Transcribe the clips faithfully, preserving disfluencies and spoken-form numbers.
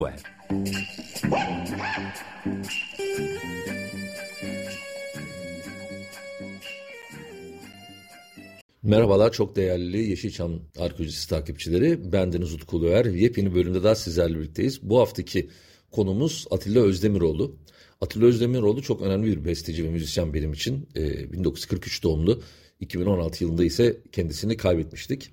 Merhabalar çok değerli Yeşilçam Arkeolojisi takipçileri. Ben Deniz Utku Uluer. Yepyeni bölümde daha sizlerle birlikteyiz. Bu haftaki konumuz Atilla Özdemiroğlu. Atilla Özdemiroğlu çok önemli bir besteci ve müzisyen benim için. Ee, bin dokuz yüz kırk üç doğumlu. iki bin on altı yılında ise kendisini kaybetmiştik.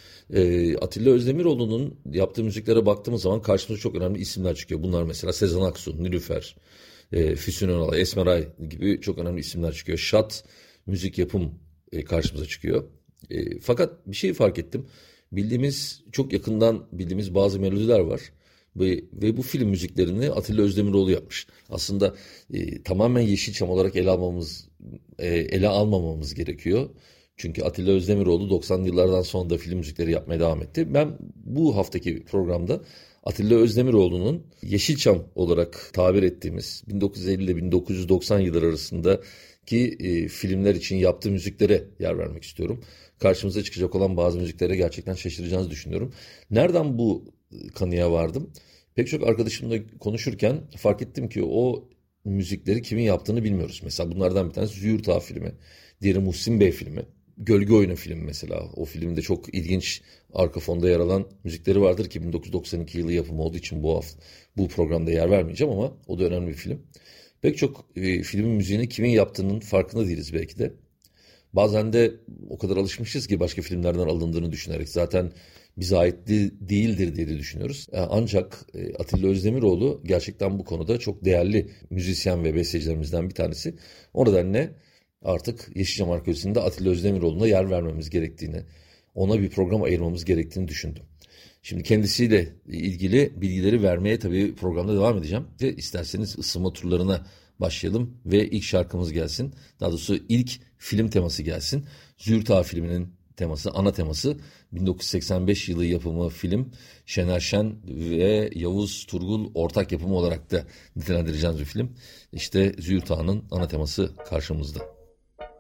Ee, Atilla Özdemiroğlu'nun yaptığı müziklere baktığımız zaman karşımıza çok önemli isimler çıkıyor. Bunlar mesela Sezen Aksu, Nilüfer, e, Füsun Önal, Esmeray gibi çok önemli isimler çıkıyor. Şat müzik yapım e, karşımıza çıkıyor. E, fakat bir şey fark ettim. Bildiğimiz, çok yakından bildiğimiz bazı melodiler var. Ve, ve bu film müziklerini Atilla Özdemiroğlu yapmış. Aslında e, tamamen Yeşilçam olarak ele almamız, e, ele almamamız gerekiyor. Çünkü Atilla Özdemiroğlu doksanlı yıllardan sonra da film müzikleri yapmaya devam etti. Ben bu haftaki programda Atilla Özdemiroğlu'nun Yeşilçam olarak tabir ettiğimiz bin dokuz yüz elli ile bin dokuz yüz doksan yılları arasındaki e, filmler için yaptığı müziklere yer vermek istiyorum. Karşımıza çıkacak olan bazı müziklere gerçekten şaşıracağınızı düşünüyorum. Nereden bu kanıya vardım? Pek çok arkadaşımla konuşurken fark ettim ki o müzikleri kimin yaptığını bilmiyoruz. Mesela bunlardan bir tanesi Züğürt Ağa filmi, diğeri Muhsin Bey filmi. Gölge Oyunu filmi mesela. O filmde çok ilginç arka fonda yer alan müzikleri vardır ki bin dokuz yüz doksan iki yılı yapımı olduğu için bu hafta, bu programda yer vermeyeceğim ama o da önemli bir film. Pek çok e, filmin müziğini kimin yaptığının farkında değiliz belki de. Bazen de o kadar alışmışız ki başka filmlerden alındığını düşünerek zaten bize ait de, değildir diye de düşünüyoruz. E, ancak e, Atilla Özdemiroğlu gerçekten bu konuda çok değerli müzisyen ve bestecilerimizden bir tanesi. O nedenle artık Yeşilçam Arkeolojisi'nde Atilla Özdemiroğlu'na yer vermemiz gerektiğini, ona bir program ayırmamız gerektiğini düşündüm. Şimdi kendisiyle ilgili bilgileri vermeye tabii programda devam edeceğim. İsterseniz ısınma turlarına başlayalım ve ilk şarkımız gelsin. Daha doğrusu ilk film teması gelsin. Züğürt Ağa filminin teması, ana teması bin dokuz yüz seksen beş yılı yapımı film. Şener Şen ve Yavuz Turgul ortak yapımı olarak da nitelendireceğimiz bir film. İşte Züğürt Ağa'nın ana teması karşımızda.